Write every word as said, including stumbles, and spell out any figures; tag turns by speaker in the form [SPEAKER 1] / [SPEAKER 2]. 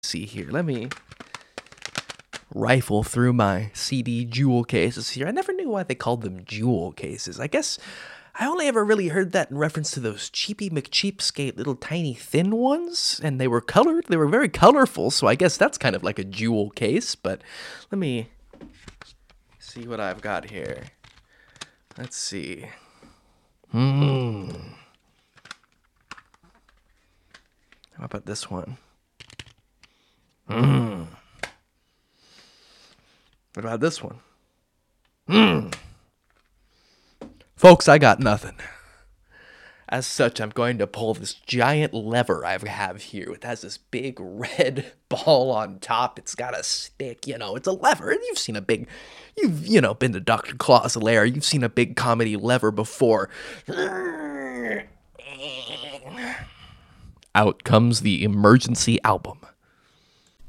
[SPEAKER 1] see here. Let me rifle through my C D jewel cases here. I never knew why they called them jewel cases. I guess I only ever really heard that in reference to those cheapy McCheapskate little tiny thin ones, and they were colored. They were very colorful, so I guess that's kind of like a jewel case, but let me see what I've got here. Let's see. Hmm. How about this one? Hmm. What about this one? Hmm. Folks, I got nothing. As such, I'm going to pull this giant lever I have here. It has this big red ball on top. It's got a stick, you know, it's a lever. You've seen a big, you've, you know, been to Doctor Claw's lair. You've seen a big comedy lever before. Out comes the emergency album.